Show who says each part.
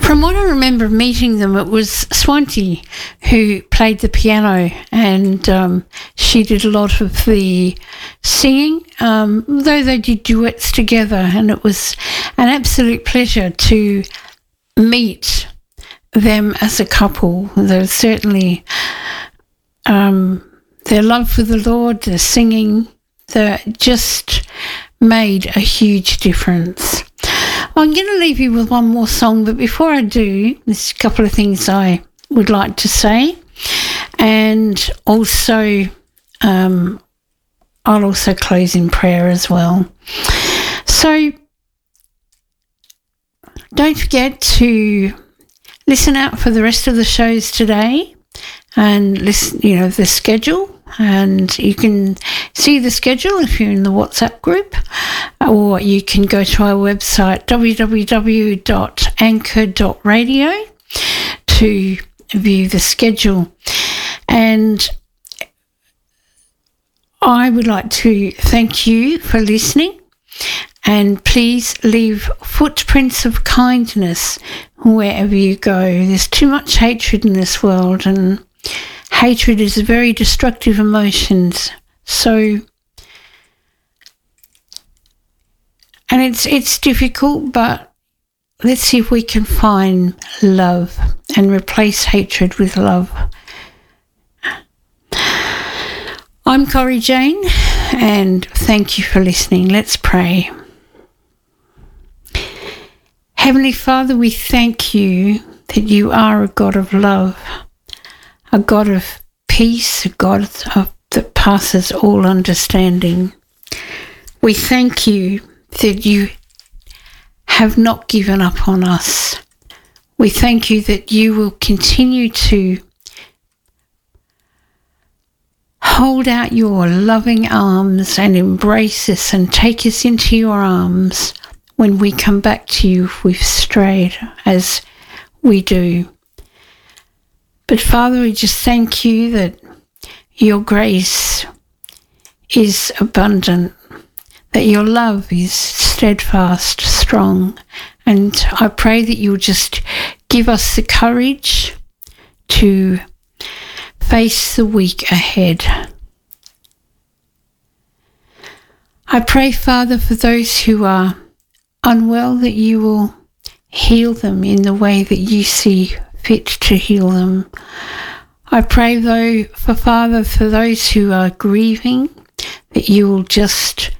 Speaker 1: From what I remember meeting them, it was Swanti who played the piano, and she did a lot of the singing, though they did duets together, and it was an absolute pleasure to meet them as a couple. There was certainly their love for the Lord, their singing, that just made a huge difference. I'm going to leave you with one more song, but before I do, there's a couple of things I would like to say, and also I'll also close in prayer as well. So don't forget to listen out for the rest of the shows today and listen, the schedule. And you can see the schedule if you're in the WhatsApp group, or you can go to our website www.anchor.radio to view the schedule. And I would like to thank you for listening, and please leave footprints of kindness wherever you go. There's too much hatred in this world, and hatred is a very destructive emotion. So, and it's difficult, but let's see if we can find love and replace hatred with love. I'm Corrie Jane, and thank you for listening. Let's pray. Heavenly Father, we thank you that you are a God of love, a God of peace, a God that passes all understanding. We thank you that you have not given up on us. We thank you that you will continue to hold out your loving arms and embrace us and take us into your arms when we come back to you if we've strayed, as we do. But Father, we just thank you that your grace is abundant, that your love is steadfast, strong, and I pray that you'll just give us the courage to face the week ahead. I pray, Father, for those who are unwell, that you will heal them in the way that you see fit to heal them. I pray, though, for those who are grieving, that you will just